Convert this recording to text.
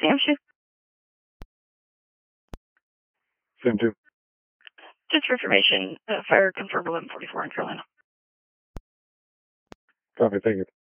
Sam shoot. Sam 2. Just for information, fire confirmed 1144 in Carolina. Copy, thank you.